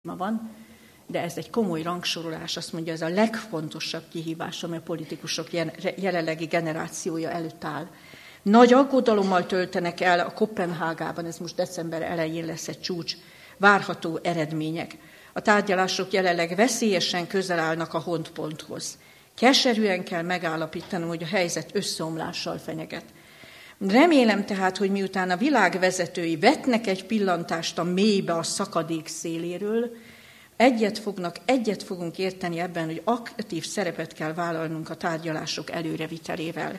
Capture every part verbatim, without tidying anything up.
van, de ez egy komoly rangsorolás, azt mondja, ez a legfontosabb kihívás, ami a politikusok jelenlegi generációja előtt áll. Nagy aggodalommal töltenek el a Koppenhágában, ez most december elején lesz egy csúcs, várható eredmények. A tárgyalások jelenleg veszélyesen közel állnak a holtponthoz. Keserűen kell megállapítanom, hogy a helyzet összeomlással fenyeget. Remélem tehát, hogy miután a világ vezetői vetnek egy pillantást a mélybe a szakadék széléről, egyet fognak, egyet fogunk érteni ebben, hogy aktív szerepet kell vállalnunk a tárgyalások előrevitelével.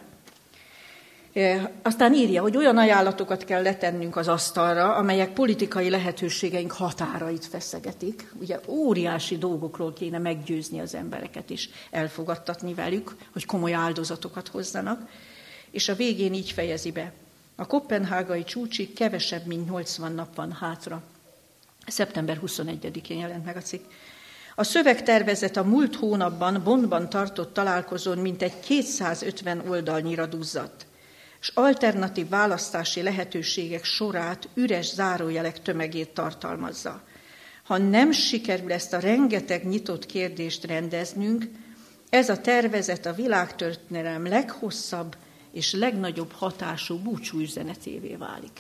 Aztán írja, hogy olyan ajánlatokat kell letennünk az asztalra, amelyek politikai lehetőségeink határait feszegetik. Ugye óriási dolgokról kéne meggyőzni az embereket és elfogadtatni velük, hogy komoly áldozatokat hozzanak. És a végén így fejezi be. A koppenhágai csúcsig kevesebb, mint nyolcvan nap van hátra. szeptember huszonegyedikén jelent meg a cikk. A szövegtervezet a múlt hónapban Bonnban tartott találkozón mintegy kétszázötven oldalnyira duzzadt, és alternatív választási lehetőségek sorát üres zárójelek tömegét tartalmazza. Ha nem sikerül ezt a rengeteg nyitott kérdést rendeznünk, ez a tervezet a világtörténelem leghosszabb és legnagyobb hatású búcsúüzenetévé válik.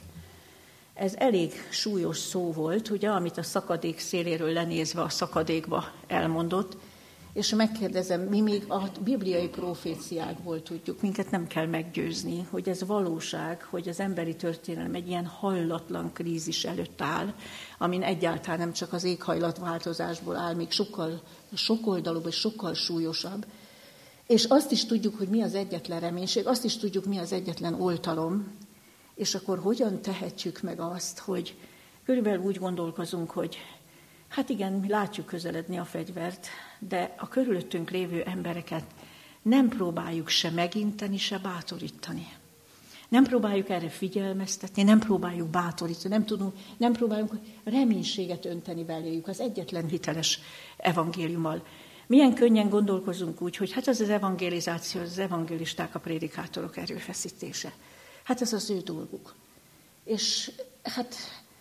Ez elég súlyos szó volt, ugye, amit a szakadék széléről lenézve a szakadékba elmondott, és megkérdezem, mi még a bibliai proféciákból tudjuk, minket nem kell meggyőzni, hogy ez valóság, hogy az emberi történelem egy ilyen hallatlan krízis előtt áll, amin egyáltalán nem csak az éghajlatváltozásból áll, még sokkal sokoldalúbb és sokkal súlyosabb. És azt is tudjuk, hogy mi az egyetlen reménység, azt is tudjuk, mi az egyetlen oltalom, és akkor hogyan tehetjük meg azt, hogy körülbelül úgy gondolkozunk, hogy hát igen, mi látjuk közeledni a fegyvert, de a körülöttünk lévő embereket nem próbáljuk se meginteni, se bátorítani. Nem próbáljuk erre figyelmeztetni, nem próbáljuk bátorítani, nem, tudunk, nem próbáljuk reménységet önteni beléjük az egyetlen hiteles evangéliummal. Milyen könnyen gondolkozunk úgy, hogy hát az az evangelizáció, az evangélisták, a prédikátorok erőfeszítése. Hát ez az ő dolguk. És hát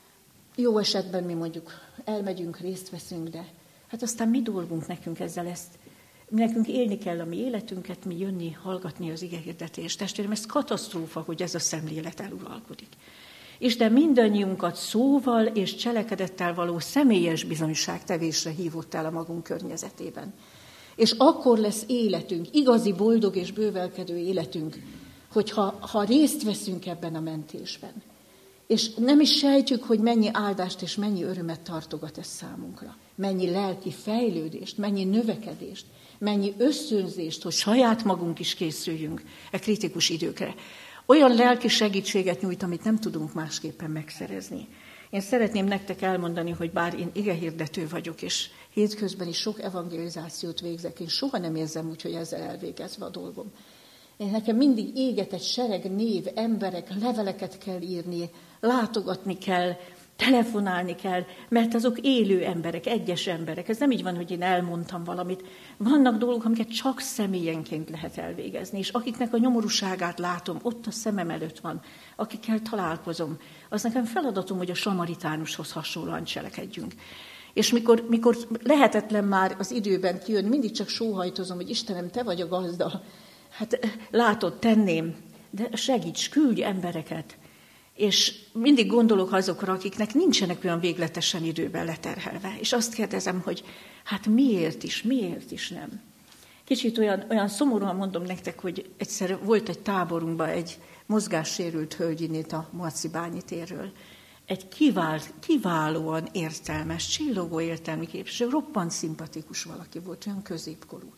jó esetben mi mondjuk elmegyünk, részt veszünk, de hát aztán mi dolgunk nekünk ezzel ezt? Nekünk élni kell a mi életünket, mi jönni, hallgatni az igehirdetést. Testvérem, ez katasztrófa, hogy ez a szemlélet eluralkodik. Isten mindannyiunkat szóval és cselekedettel való személyes bizonyságtevésre hívott el a magunk környezetében. És akkor lesz életünk, igazi boldog és bővelkedő életünk, hogyha ha részt veszünk ebben a mentésben. És nem is sejtjük, hogy mennyi áldást és mennyi örömet tartogat ez számunkra. Mennyi lelki fejlődést, mennyi növekedést, mennyi ösztönzést, hogy saját magunk is készüljünk e kritikus időkre. Olyan lelki segítséget nyújt, amit nem tudunk másképpen megszerezni. Én szeretném nektek elmondani, hogy bár én igehirdető vagyok, és hétközben is sok evangelizációt végzek, én soha nem érzem úgy, hogy ezzel elvégezve a dolgom. Én nekem mindig éget egy sereg név, emberek, leveleket kell írni, látogatni kell, telefonálni kell, mert azok élő emberek, egyes emberek. Ez nem így van, hogy én elmondtam valamit. Vannak dolgok, amiket csak személyenként lehet elvégezni, és akiknek a nyomorúságát látom, ott a szemem előtt van, akikkel találkozom, az nekem feladatom, hogy a samaritánushoz hasonlóan cselekedjünk. És mikor, mikor lehetetlen már az időben kijönni, mindig csak sóhajtozom, hogy Istenem, te vagy a gazda. Hát látod, tenném, de segíts, küldj embereket. És mindig gondolok azokra, akiknek nincsenek olyan végletesen időben leterhelve. És azt kérdezem, hogy hát miért is, miért is nem? Kicsit olyan, olyan szomorúan mondom nektek, hogy egyszer volt egy táborunkban egy mozgássérült hölgyinét a Marcibányi térről. Egy kivál, kiválóan értelmes, csillogó értelmi képviselő, roppant szimpatikus valaki volt, olyan középkorú.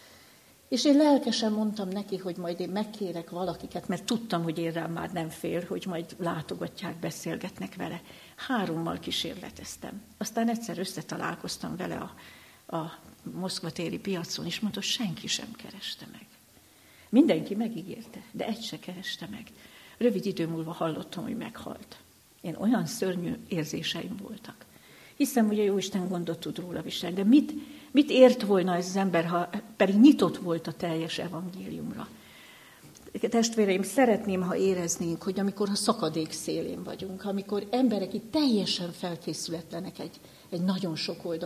És én lelkesen mondtam neki, hogy majd én megkérek valakiket, mert tudtam, hogy én rám már nem fér, hogy majd látogatják, beszélgetnek vele. Hárommal kísérleteztem. Aztán egyszer összetalálkoztam vele a, a Moszkva téri piacon, és mondta, hogy senki sem kereste meg. Mindenki megígérte, de egy se kereste meg. Rövid idő múlva hallottam, hogy meghalt. Én olyan szörnyű érzéseim voltak. Hiszem, hogy a Jóisten gondot tud róla viselni, de mit, mit ért volna ez az ember, ha pedig nyitott volt a teljes evangéliumra? testvéreim, szeretném, ha éreznénk, hogy amikor a szakadék szélén vagyunk, amikor emberek itt teljesen felkészületlenek egy, egy nagyon sok oldalú